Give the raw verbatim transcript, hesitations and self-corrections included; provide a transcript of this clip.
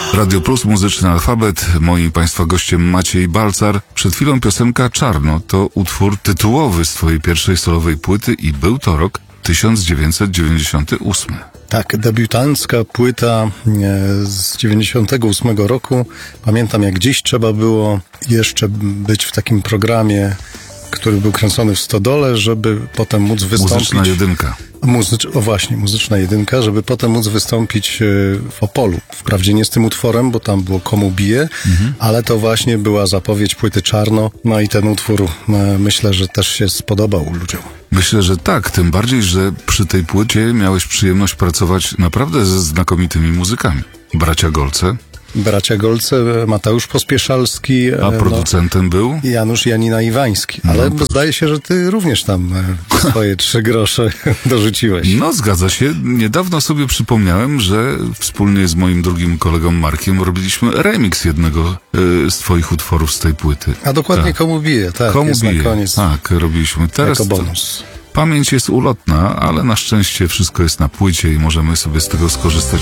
Radio Plus, Muzyczny Alfabet. Moim Państwa gościem Maciej Balcar. Przed chwilą piosenka Czarno to utwór tytułowy z twojej pierwszej solowej płyty i był to rok tysiąc dziewięćset dziewięćdziesiąty ósmy. Tak, debiutancka płyta z dziewięćdziesiątego ósmego roku. Pamiętam, jak dziś trzeba było jeszcze być w takim programie, który był kręcony w Stodole, żeby potem móc wystąpić... Muzyczna jedynka. Muzycz... O właśnie, muzyczna jedynka, żeby potem móc wystąpić w Opolu. Wprawdzie nie z tym utworem, bo tam było Komu bije, mhm. ale to właśnie była zapowiedź płyty Czarno. No i ten utwór myślę, że też się spodobał ludziom. Myślę, że tak, tym bardziej, że przy tej płycie miałeś przyjemność pracować naprawdę ze znakomitymi muzykami. Bracia Golce. Bracia Golce, Mateusz Pospieszalski. A producentem no, był? Janusz Janina Iwański. Ale no, zdaje się, że ty również tam swoje trzy grosze dorzuciłeś. No, zgadza się. Niedawno sobie przypomniałem, że wspólnie z moim drugim kolegą Markiem robiliśmy remix jednego y, z twoich utworów z tej płyty. A dokładnie tak. Komu bije, tak. Komu jest bije. Na koniec. Tak, robiliśmy. Teraz jako bonus. Pamięć jest ulotna, ale na szczęście wszystko jest na płycie i możemy sobie z tego skorzystać.